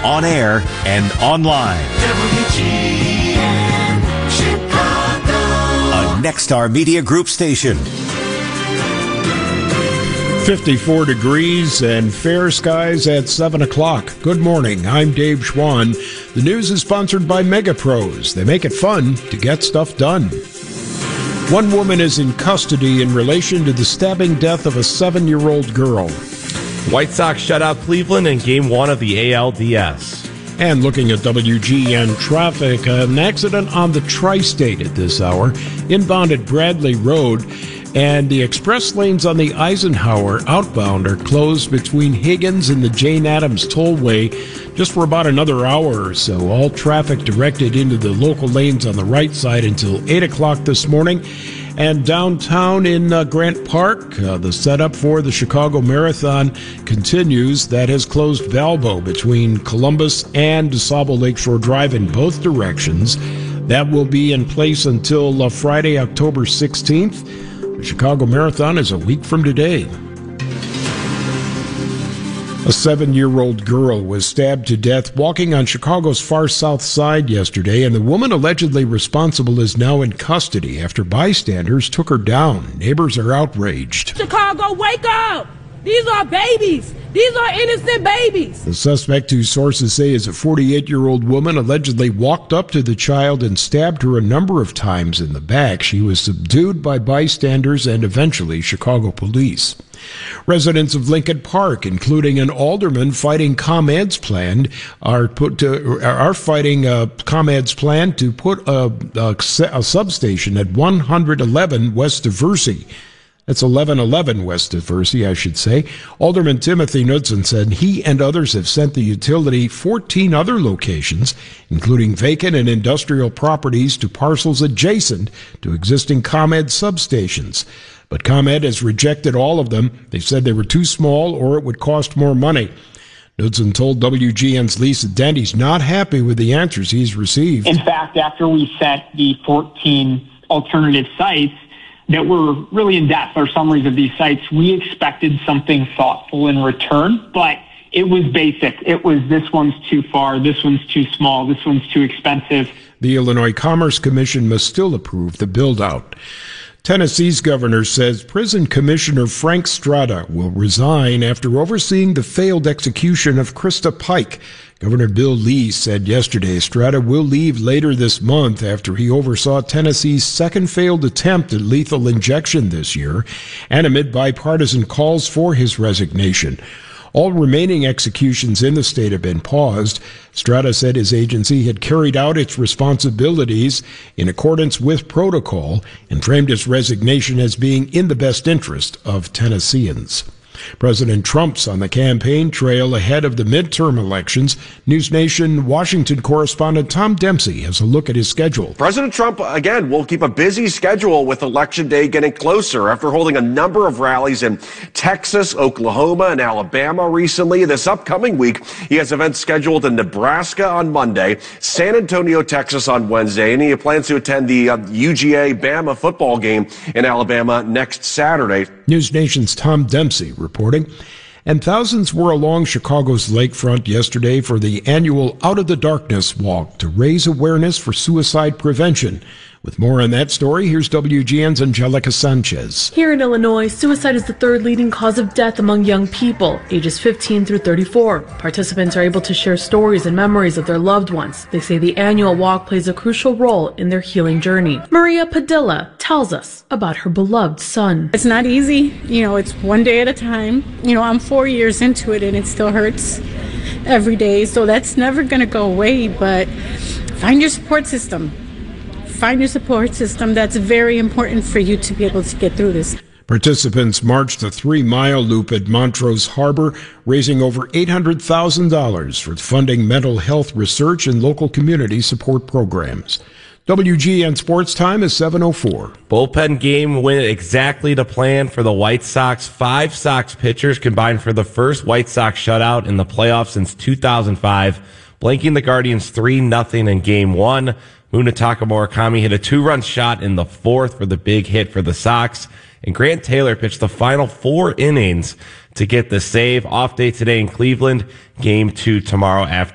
on air and online. WGN Chicago. A Nexstar Media Group station. 54 degrees and fair skies at 7 o'clock. Good morning. I'm Dave Schwann. The news is sponsored by MegaPros. They make it fun to get stuff done. One woman is in custody in relation to the stabbing death of a 7-year-old girl. White Sox shut out Cleveland in Game 1 of the ALDS. And looking at WGN traffic, an accident on the Tri-State at this hour, inbound at Bradley Road, and the express lanes on the Eisenhower outbound are closed between Higgins and the Jane Addams Tollway just for about another hour or so. All traffic directed into the local lanes on the right side until 8 o'clock this morning. And downtown in Grant Park, the setup for the Chicago Marathon continues. That has closed Valbo between Columbus and DeSable Lakeshore Drive in both directions. That will be in place until Friday, October 16th. The Chicago Marathon is a week from today. A 7-year-old girl was stabbed to death walking on Chicago's far south side yesterday, and the woman allegedly responsible is now in custody after bystanders took her down. Neighbors are outraged. Chicago, wake up! These are babies! These are innocent babies! The suspect, who sources say is a 48-year-old woman, allegedly walked up to the child and stabbed her a number of times in the back. She was subdued by bystanders and eventually Chicago police. Residents of Lincoln Park, including an alderman fighting ComEd's plan, are fighting ComEd's plan to put a substation at 111 West Diversey. That's 1111 West Diversey, I should say. Alderman Timothy Knudsen said he and others have sent the utility 14 other locations, including vacant and industrial properties, to parcels adjacent to existing ComEd substations. But ComEd has rejected all of them. They said they were too small or it would cost more money. Knudsen told WGN's Lisa Dent he's not happy with the answers he's received. In fact, after we set the 14 alternative sites that were really in depth, our summaries of these sites, we expected something thoughtful in return, but it was basic. It was, this one's too far, this one's too small, this one's too expensive. The Illinois Commerce Commission must still approve the build-out. Tennessee's governor says prison commissioner Frank Strada will resign after overseeing the failed execution of Krista Pike. Governor Bill Lee said yesterday Strada will leave later this month after he oversaw Tennessee's second failed attempt at lethal injection this year, and amid bipartisan calls for his resignation. All remaining executions in the state have been paused. Strada said his agency had carried out its responsibilities in accordance with protocol and framed his resignation as being in the best interest of Tennesseans. President Trump's on the campaign trail ahead of the midterm elections. News Nation Washington correspondent Tom Dempsey has a look at his schedule. President Trump, again, will keep a busy schedule with Election Day getting closer. After holding a number of rallies in Texas, Oklahoma, and Alabama recently, this upcoming week, he has events scheduled in Nebraska on Monday, San Antonio, Texas on Wednesday, and he plans to attend the UGA-Bama football game in Alabama next Saturday. News Nation's Tom Dempsey reporting. And thousands were along Chicago's lakefront yesterday for the annual Out of the Darkness Walk to raise awareness for suicide prevention. With more on that story, here's WGN's Angelica Sanchez. Here in Illinois, suicide is the third leading cause of death among young people, ages 15 through 34. Participants are able to share stories and memories of their loved ones. They say the annual walk plays a crucial role in their healing journey. Maria Padilla tells us about her beloved son. It's not easy. It's one day at a time. I'm 4 years into it and it still hurts every day. So that's never going to go away, but find your support system. Find your support system. That's very important for you to be able to get through this. Participants marched the 3-mile loop at Montrose Harbor, raising over $800,000 for funding mental health research and local community support programs. WGN Sports Time is 7:04. Bullpen game went exactly to plan for the White Sox. 5 Sox pitchers combined for the first White Sox shutout in the playoffs since 2005, blanking the Guardians 3-0 in Game 1. Munetaka Murakami hit a 2-run shot in the 4th for the big hit for the Sox, and Grant Taylor pitched the final 4 innings to get the save. Off day today in Cleveland, Game 2 tomorrow after.